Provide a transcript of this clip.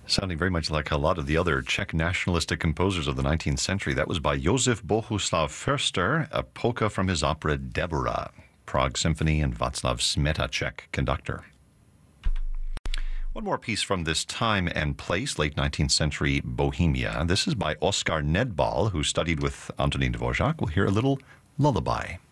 Sounding very much like a lot of the other Czech nationalistic composers of the 19th century. That was by Josef Bohuslav Förster, a polka from his opera Deborah, Prague Symphony, and Václav Smetacek, conductor. One more piece from this time and place, late 19th century Bohemia. This is by Oskar Nedbal, who studied with Antonín Dvořák. We'll hear a little lullaby.